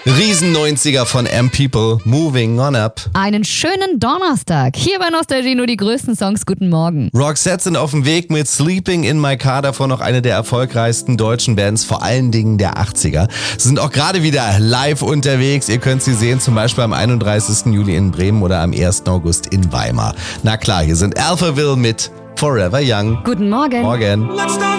Riesen 90er von M-People, Moving On Up. Einen schönen Donnerstag. Hier bei Nostalgie nur die größten Songs. Guten Morgen. Roxette sind auf dem Weg mit Sleeping in My Car, davor noch eine der erfolgreichsten deutschen Bands, vor allen Dingen der 80er. Sie sind auch gerade wieder live unterwegs. Ihr könnt sie sehen, zum Beispiel am 31. Juli in Bremen oder am 1. August in Weimar. Na klar, hier sind Alphaville mit Forever Young. Guten Morgen. Morgen. Let's start